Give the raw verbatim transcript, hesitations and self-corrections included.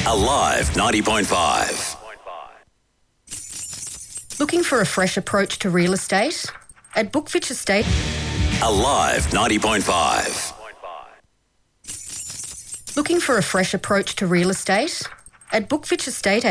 Alive ninety point five. Looking for a fresh approach to real estate? At Bookfitch Estate. Alive ninety point five. Looking for a fresh approach to real estate? At Bookfitch Estate